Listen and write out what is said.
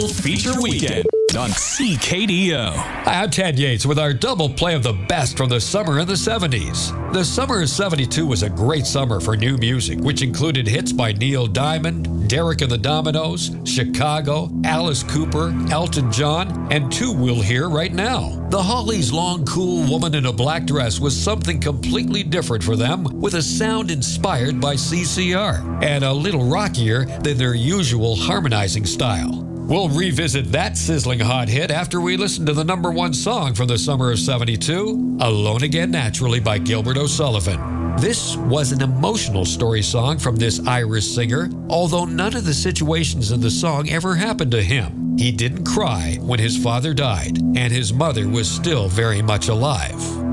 Feature Weekend on CKDO. Hi, I'm Ted Yates with our double play of the best from the summer in the 70s. The summer of 72 was a great summer for new music, which included hits by Neil Diamond, Derek and the Dominos, Chicago, Alice Cooper, Elton John, and two we'll hear right now. The Hollies' Long Cool Woman in a Black Dress was something completely different for them, with a sound inspired by CCR and a little rockier than their usual harmonizing style. We'll revisit that sizzling hot hit after we listen to the number one song from the summer of 72, Alone Again Naturally by Gilbert O'Sullivan. This was an emotional story song from this Irish singer, although none of the situations in the song ever happened to him. He didn't cry when his father died, and his mother was still very much alive.